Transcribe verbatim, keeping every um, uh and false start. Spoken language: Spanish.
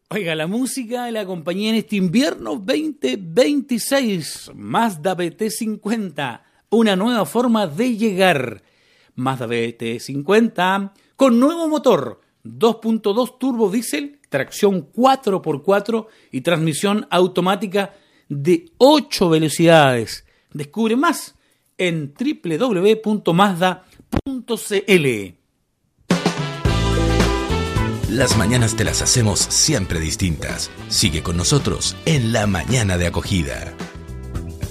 Oiga, la música de la compañía en este invierno veinte veintiséis. Mazda B T cincuenta, una nueva forma de llegar. Mazda B T cincuenta con nuevo motor, dos punto dos turbo diésel, tracción cuatro por cuatro y transmisión automática de ocho velocidades. Descubre más en doble u doble u doble u punto mazda punto c l. Las mañanas te las hacemos siempre distintas. Sigue con nosotros en La Mañana de Acogida.